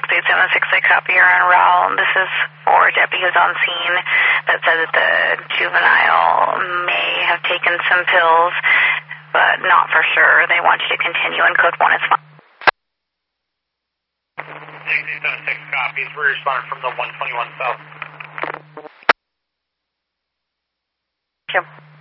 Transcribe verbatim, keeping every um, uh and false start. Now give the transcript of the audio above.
eight seven six, I copy, you're on route. This is for deputies on scene that said that the juvenile may have taken some pills, but not for sure. They want you to continue, and code one is fine. six eight seven six copies. We're responding from the one twenty-one South. Thank you.